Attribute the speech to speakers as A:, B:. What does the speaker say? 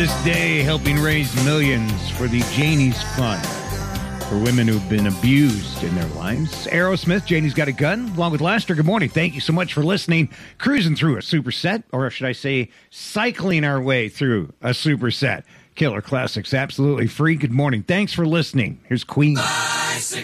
A: This day helping raise millions for the Janie's Fund for women who've been abused in their lives. Aerosmith, Janie's Got a Gun, along with Lester. Good morning. Thank you so much for listening. Cruising through a superset, or should I say cycling our way through a superset. Killer classics, absolutely free. Good morning. Thanks for listening. Here's Queen.